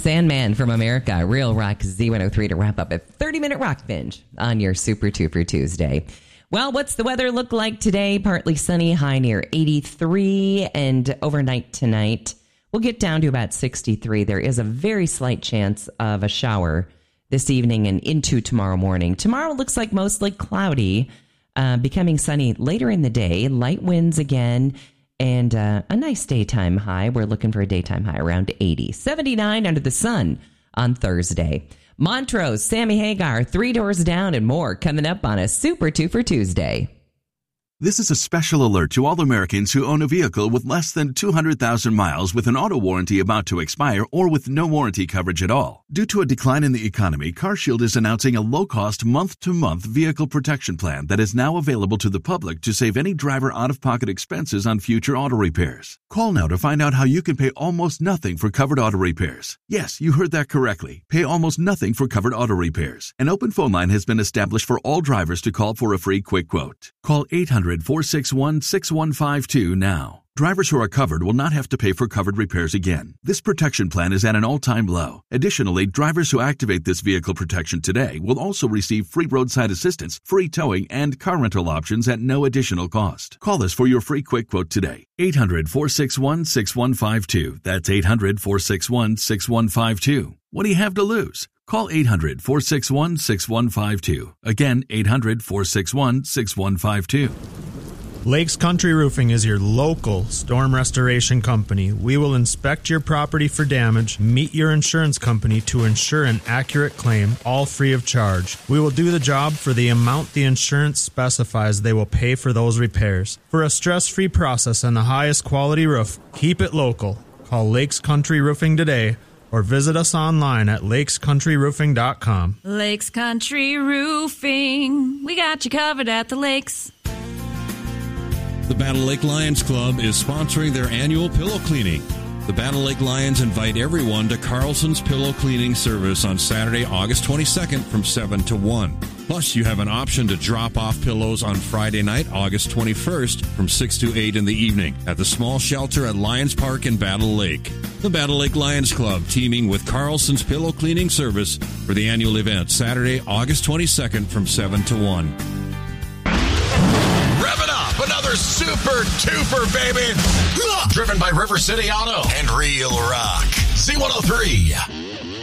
Sandman from America, Real Rock Z103 to wrap up a 30-minute rock binge on your Super Tuper Tuesday. Well, what's the weather look like today? Partly sunny, high near 83, and overnight tonight, we'll get down to about 63. There is a very slight chance of a shower this evening and into tomorrow morning. Tomorrow looks like mostly cloudy, becoming sunny later in the day, light winds again, and a nice daytime high. We're looking for a daytime high around 80. 79 under the sun on Thursday. Montrose, Sammy Hagar, Three Doors Down, and more coming up on a Super Tuper Tuesday. This is a special alert to all Americans who own a vehicle with less than 200,000 miles with an auto warranty about to expire or with no warranty coverage at all. Due to a decline in the economy, CarShield is announcing a low-cost month-to-month vehicle protection plan that is now available to the public to save any driver out-of-pocket expenses on future auto repairs. Call now to find out how you can pay almost nothing for covered auto repairs. Yes, you heard that correctly. Pay almost nothing for covered auto repairs. An open phone line has been established for all drivers to call for a free quick quote. Call 800-461-6152 now. Drivers who are covered will not have to pay for covered repairs again. This protection plan is at an all-time low. Additionally, drivers who activate this vehicle protection today will also receive free roadside assistance, free towing, and car rental options at no additional cost. Call us for your free quick quote today. 800-461-6152. That's 800-461-6152. What do you have to lose? Call 800-461-6152. Again, 800-461-6152. Lakes Country Roofing is your local storm restoration company. We will inspect your property for damage, meet your insurance company to ensure an accurate claim, all free of charge. We will do the job for the amount the insurance specifies they will pay for those repairs. For a stress-free process and the highest quality roof, keep it local. Call Lakes Country Roofing today or visit us online at lakescountryroofing.com. Lakes Country Roofing. We got you covered at the lakes. The Battle Lake Lions Club is sponsoring their annual pillow cleaning. The Battle Lake Lions invite everyone to Carlson's Pillow Cleaning Service on Saturday, August 22nd from 7 to 1. Plus, you have an option to drop off pillows on Friday night, August 21st from 6 to 8 in the evening at the small shelter at Lions Park in Battle Lake. The Battle Lake Lions Club teaming with Carlson's Pillow Cleaning Service for the annual event, Saturday, August 22nd from 7 to 1. Another Super Tuper, baby. Driven by River City Auto and Real Rock. Z103.